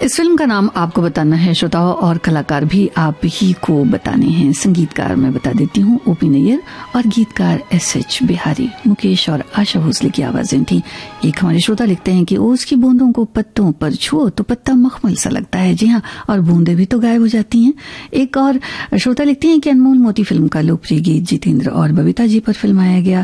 इस फिल्म का नाम आपको बताना है श्रोताओं, और कलाकार भी आप ही को बताने हैं। संगीतकार मैं बता देती हूँ ओपी नैयर और गीतकार एस.एच. बिहारी। मुकेश और आशा भोसले की आवाजें थी। एक हमारे श्रोता लिखते हैं कि ओस की बूंदों को पत्तों पर छुओ तो पत्ता मखमल सा लगता है। जी हाँ, और बूंदे भी तो गायब हो जाती हैं। एक और श्रोता लिखते हैं कि अनमोल मोती फिल्म का लोकप्रिय गीत जितेंद्र और बबीता जी पर फिल्माया गया